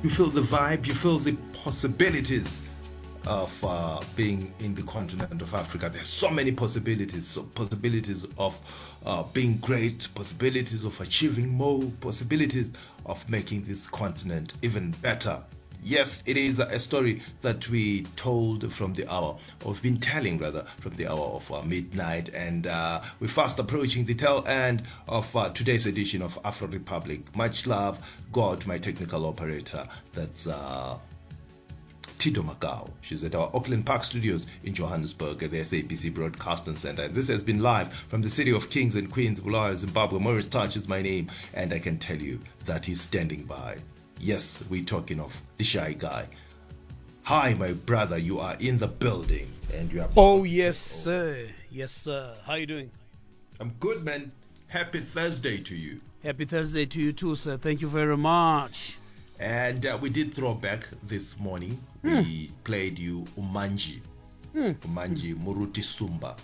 You feel the vibe, you feel the possibilities of being in the continent of Africa. There's so many possibilities, possibilities of being great, possibilities of achieving more, possibilities of making this continent even better. Yes, it is a story that we told from the hour, or we've been telling rather, from the hour of midnight, and we're fast approaching the tail end of today's edition of Afro Republic. Much love, God, my technical operator. That's Tito Macau. She's at our Auckland Park Studios in Johannesburg at the SABC Broadcasting Center. And this has been live from the city of Kings and Queens, Bulawayo, Zimbabwe. Morris Touch is my name, and I can tell you that he's standing by. Yes, we're talking of the shy guy. Hi, my brother, you are in the building, and you are. Oh yes, sir. Yes, sir. How you doing? I'm good, man. Happy Thursday to you. Happy Thursday to you too, sir. Thank you very much. And we did throwback this morning. We played you Umanji. Umanji Muruti Sumba.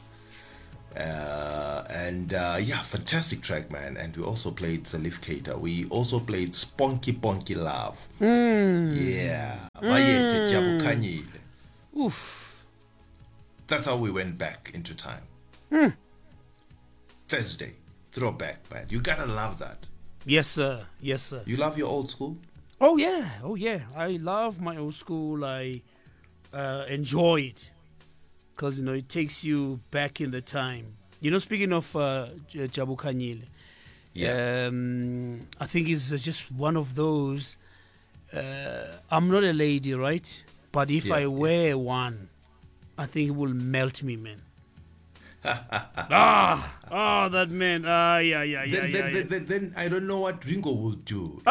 Yeah, fantastic track, man. And we also played Salif Keita. We also played Spunky Ponky Love. Yeah. Bayete Jabukanyile. Oof. That's how we went back into time. Thursday. Throwback, man. You gotta love that. Yes, sir. Yes, sir. You love your old school? Oh yeah. Oh yeah. I love my old school. I enjoy it. Because, it takes you back in the time. Speaking of Jabukanyile, Yeah. I think it's just one of those. I'm not a lady, right? But if I wear one, I think it will melt me, man. That man. Yeah. Then I don't know what Ringo will do.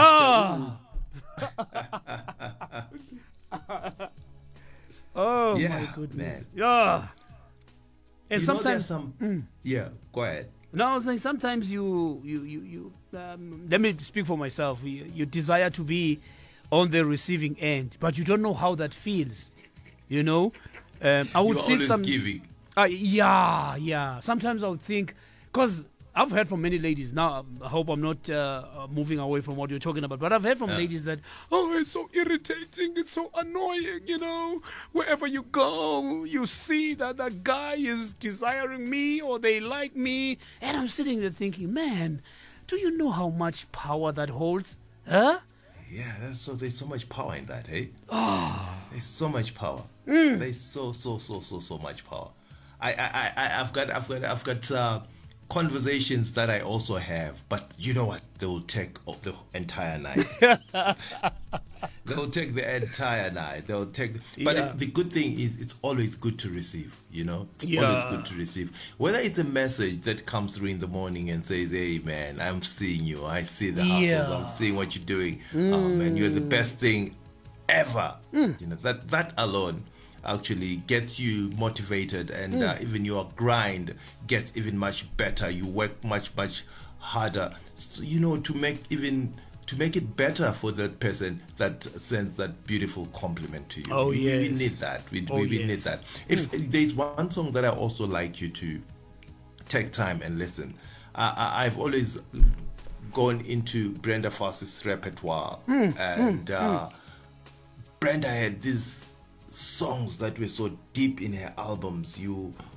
Oh yeah, my goodness. Man. Yeah. And sometimes yeah, go ahead. No, I was saying sometimes you let me speak for myself. You desire to be on the receiving end, but you don't know how that feels. I would You're see always some giving. Yeah. Sometimes I would think, because I've heard from many ladies. Now, I hope I'm not moving away from what you're talking about, but I've heard from ladies that, it's so irritating, it's so annoying, wherever you go, you see that guy is desiring me or they like me, and I'm sitting there thinking, man, do you know how much power that holds? Huh? Yeah, there's so much power in that, eh? There's so much power. There's so much power. I've got conversations that I also have, but you know what? They will take the entire night. They'll take the entire night. But the good thing is, it's always good to receive. It's always good to receive. Whether it's a message that comes through in the morning and says, "Hey, man, I'm seeing you. I see the hustles. I'm seeing what you're doing. Oh, man, you're the best thing ever." That alone actually gets you motivated, and even your grind gets even much better. You work much harder, to make it better for that person that sends that beautiful compliment to you. We need that. We need that. If there's one song that I also like you to take time and listen, I've always gone into Brenda Fassy's repertoire, and Brenda had these songs that were so deep in her albums. They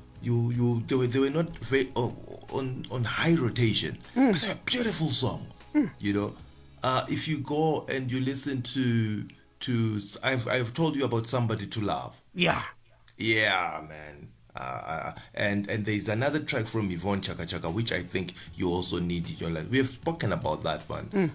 were not very on high rotation, but they're beautiful songs. If you go and you listen to I've told you about Somebody to Love. Yeah, man. And there's another track from Yvonne Chaka Chaka, which I think you also need in your life. We have spoken about that one.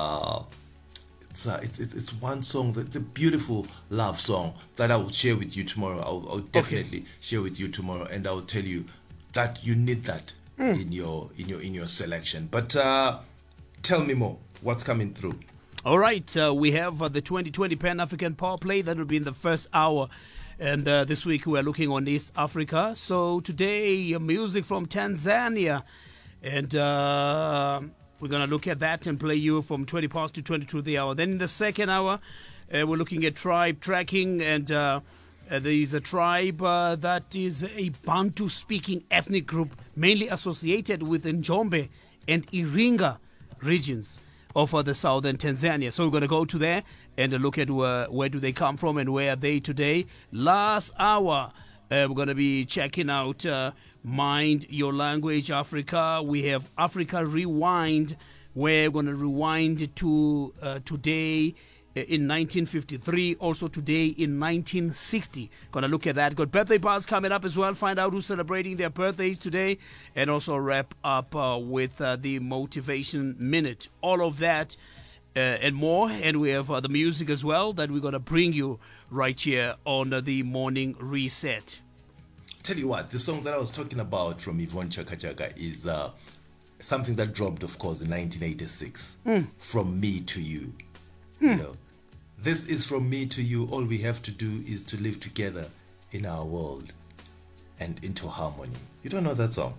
It's one song that's a beautiful love song that I will share with you tomorrow. I'll definitely share with you tomorrow, and I'll tell you that you need that in your selection. But tell me more. What's coming through? All right, we have the 2020 Pan-African Power Play that will be in the first hour. And this week we are looking on East Africa. So today, music from Tanzania. And we're going to look at that and play you from 20 past to 22 the hour. Then in the second hour, we're looking at tribe tracking. And there is a tribe that is a Bantu-speaking ethnic group, mainly associated with Njombe and Iringa regions. of the southern Tanzania. So we're going to go to there and look at where do they come from and where are they today. Last hour, we're going to be checking out Mind Your Language Africa. We have Africa Rewind, where we're going to rewind to today in 1953, also today in 1960. Gonna look at that. Got birthday bars coming up as well. Find out who's celebrating their birthdays today, and also wrap up with the Motivation Minute. All of that and more, and we have the music as well that we're gonna bring you right here on the Morning Reset. Tell you what, the song that I was talking about from Yvonne Chaka Chaka is something that dropped, of course, in 1986. From Me to You. You know, this is from me to you. All we have to do is to live together in our world and into harmony. You don't know that song?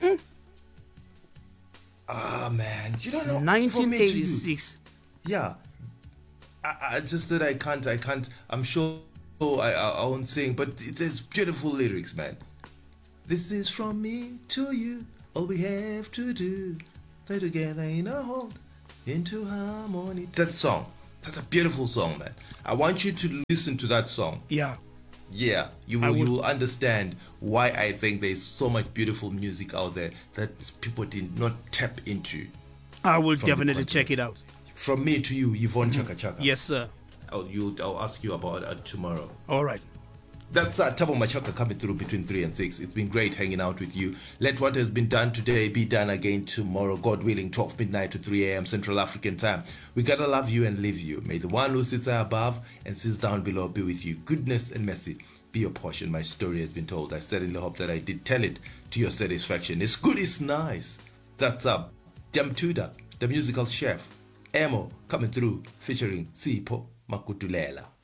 Ah, man, you don't know. 1986. Yeah, I just said I can't. I'm sure I won't sing, but it says beautiful lyrics, man. This is from me to you. All we have to do, stay together in our world into harmony. That song. That's a beautiful song, man. I want you to listen to that song. Yeah. Yeah, you will understand why I think there's so much beautiful music out there that people did not tap into. I will definitely check it out. From me to you, Yvonne Chaka Chaka. Yes, sir. I'll ask you about it tomorrow. All right. That's Tabo Machaka coming through between 3 and 6. It's been great hanging out with you. Let what has been done today be done again tomorrow, God willing, 12 midnight to 3 a.m. Central African time. We gotta love you and live you. May the one who sits above and sits down below be with you. Goodness and mercy be your portion. My story has been told. I certainly hope that I did tell it to your satisfaction. It's good, it's nice. That's Dem Tudor, the musical chef. Emo coming through featuring Sipho Makutulela.